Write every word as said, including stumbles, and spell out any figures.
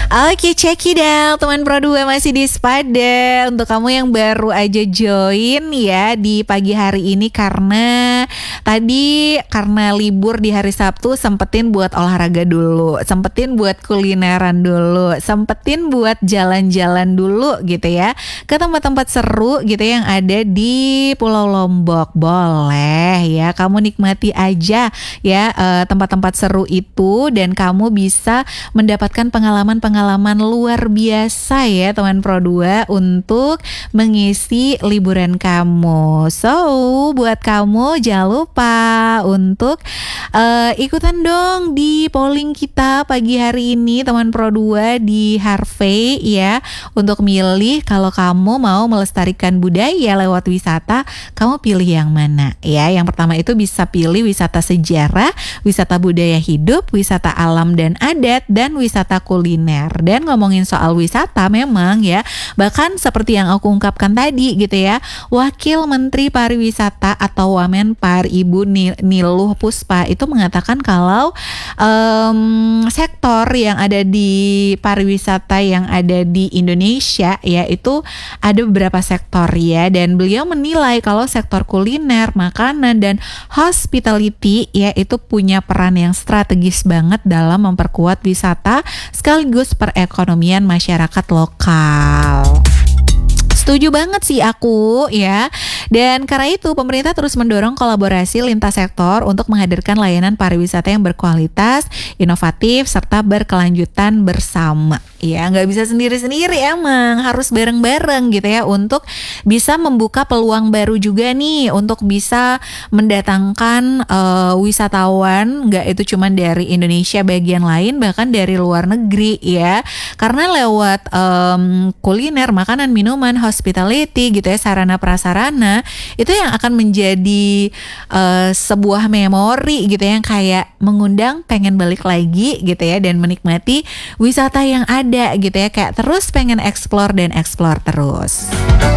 Oke, check it out teman Pro dua masih di Spada. Untuk kamu yang baru aja join ya di pagi hari ini, karena tadi karena libur di hari Sabtu, sempetin buat olahraga dulu, sempetin buat kulineran dulu, sempetin buat jalan-jalan dulu gitu ya ke tempat-tempat seru gitu yang ada di Pulau Lombok. Boleh ya, kamu nikmati aja ya eh, tempat-tempat seru itu, dan kamu bisa mendapatkan pengalaman-pengalaman luar biasa ya teman Pro dua untuk mengisi liburan kamu. So, buat kamu jangan lupa untuk uh, ikutan dong di polling kita pagi hari ini teman Pro dua di Harvey ya, untuk milih kalau kamu mau melestarikan budaya lewat wisata, kamu pilih yang mana ya. Yang pertama itu bisa pilih wisata sejarah, wisata budaya hidup, wisata alam dan adat, dan wisata kuliner. Dan ngomongin soal wisata, memang ya, bahkan seperti yang aku ungkapkan tadi gitu ya, Wakil Menteri Pariwisata atau Wamenpar Ibu Niluh Puspa itu mengatakan kalau um, sektor yang ada di pariwisata yang ada di Indonesia ya, itu ada beberapa sektor ya, dan beliau menilai kalau sektor kuliner, makanan, dan hospitality ya itu punya peran yang strategis banget dalam memperkuat wisata sekaligus perekonomian masyarakat lokal. Setuju banget sih aku ya. Dan karena itu pemerintah terus mendorong kolaborasi lintas sektor untuk menghadirkan layanan pariwisata yang berkualitas, inovatif, serta berkelanjutan bersama. Ya, nggak bisa sendiri-sendiri, emang harus bareng-bareng gitu ya, untuk bisa membuka peluang baru juga nih, untuk bisa mendatangkan uh, wisatawan, nggak itu cuma dari Indonesia bagian lain, bahkan dari luar negeri ya. Karena lewat um, kuliner, makanan, minuman, hospitality gitu ya, sarana prasarana, itu yang akan menjadi uh, sebuah memori gitu ya, yang kayak mengundang pengen balik lagi gitu ya, dan menikmati wisata yang ada gitu ya, kayak terus pengen explore dan explore terus.